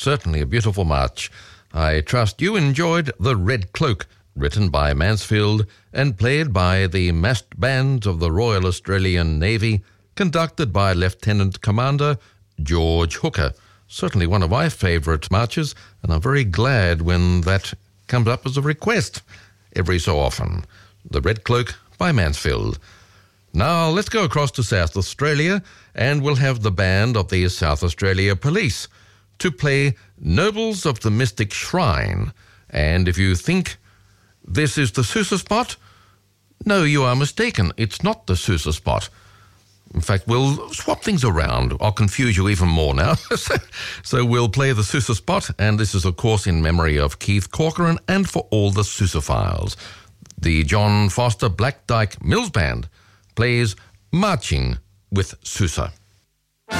certainly a beautiful march. I trust you enjoyed The Red Cloak, written by Mansfield and played by the massed band of the Royal Australian Navy, conducted by Lieutenant Commander George Hooker. Certainly one of my favourite marches, and I'm very glad when that comes up as a request every so often. The Red Cloak by Mansfield. Now let's go across to South Australia, and we'll have the band of the South Australia Police to play Nobles of the Mystic Shrine. And if you think this is the Sousa spot, no, you are mistaken. It's not the Sousa spot. In fact, we'll swap things around. I'll confuse you even more now. So we'll play the Sousa spot, and this is, of course, in memory of Keith Corcoran and for all the Sousaphiles. The John Foster Black Dyke Mills Band plays Marching with Sousa.